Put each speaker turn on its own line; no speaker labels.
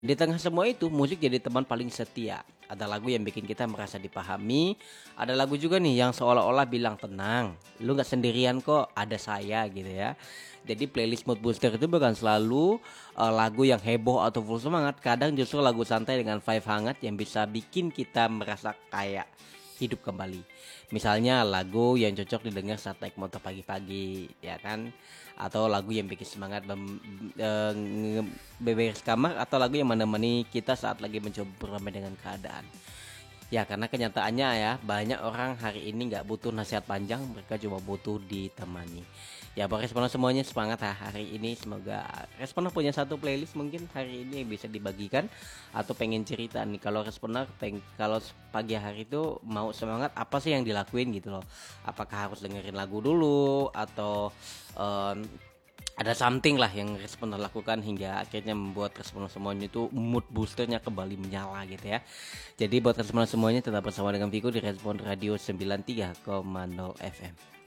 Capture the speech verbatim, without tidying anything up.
Di tengah semua itu, musik jadi teman paling setia. Ada lagu yang bikin kita merasa dipahami, ada lagu juga nih yang seolah-olah bilang tenang, lu nggak sendirian kok, ada saya gitu ya. Jadi playlist mood booster itu bukan selalu eh, lagu yang heboh atau full semangat, kadang justru lagu santai dengan vibe hangat yang bisa bikin kita merasa kayak hidup kembali. Misalnya lagu yang cocok didengar saat naik motor pagi-pagi, ya kan? Atau lagu yang bikin semangat bem- eh, nge- beberes kamar, atau lagu yang menemani kita saat lagi mencoba berdamai dengan keadaan. Ya karena kenyataannya ya banyak orang hari ini nggak butuh nasihat panjang, mereka cuma butuh ditemani. Ya buat Respono semuanya semangat ya hari ini, semoga Respono punya satu playlist mungkin hari ini yang bisa dibagikan atau pengen cerita nih. Kalau Respono peng kalau pagi hari itu mau semangat apa sih yang dilakuin gitu loh. Apakah harus dengerin lagu dulu atau em, ada something lah yang Respono lakukan hingga akhirnya membuat Respono semuanya itu mood boosternya kembali menyala gitu ya. Jadi buat Respono semuanya tetap bersama dengan Viko di Respon Radio sembilan tiga koma nol F M.